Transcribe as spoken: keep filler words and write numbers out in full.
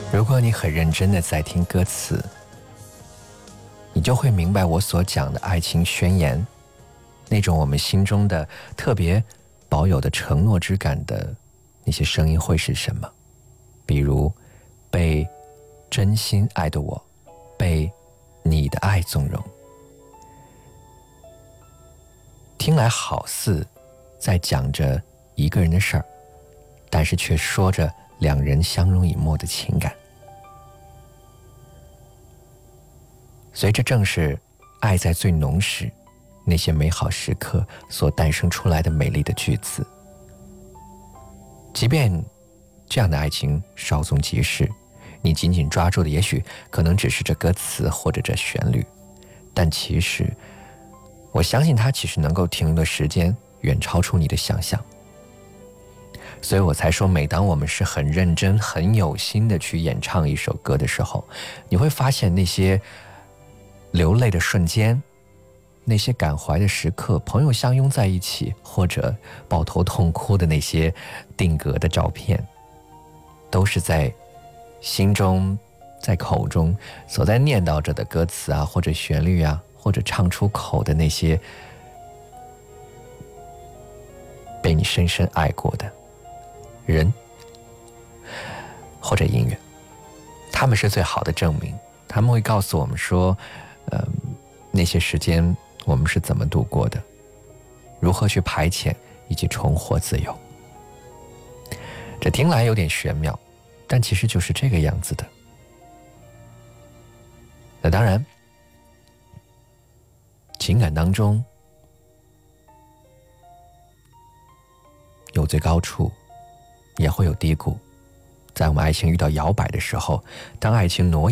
如果你很认真的在听歌词，你就会明白我所讲的爱情宣言，那种我们心中的特别保有的承诺之感的那些声音会是什么。比如被真心爱的我，被你的爱纵容，听来好似在讲着一个人的事儿，但是却说着两人相濡以沫的情感。所以这正是爱在最浓时，那些美好时刻所诞生出来的美丽的句子。即便这样的爱情稍纵即逝，你紧紧抓住的也许可能只是这歌词或者这旋律，但其实我相信它其实能够停留的时间远超出你的想象。所以我才说，每当我们是很认真很有心的去演唱一首歌的时候，你会发现那些流泪的瞬间，那些感怀的时刻，朋友相拥在一起，或者抱头痛哭的那些定格的照片，都是在心中在口中所在念叨着的歌词啊，或者旋律啊，或者唱出口的那些被你深深爱过的人或者音乐。他们是最好的证明，他们会告诉我们说呃，那些时间我们是怎么度过的，如何去排遣以及重获自由。这听来有点玄妙，但其实就是这个样子的。那当然，情感当中有最高处，也会有低谷。在我们爱情遇到摇摆的时候，当爱情挪